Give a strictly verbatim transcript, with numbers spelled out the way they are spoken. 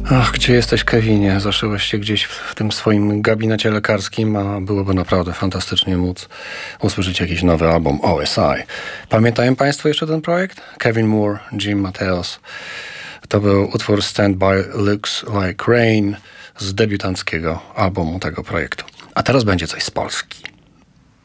Ach, gdzie jesteś, Kevinie? Zaszyłeś się gdzieś w tym swoim gabinecie lekarskim, a byłoby naprawdę fantastycznie móc usłyszeć jakiś nowy album O S I. Pamiętają Państwo jeszcze ten projekt? Kevin Moore, Jim Mateos. To był utwór Stand By Looks Like Rain z debiutanckiego albumu tego projektu. A teraz będzie coś z Polski.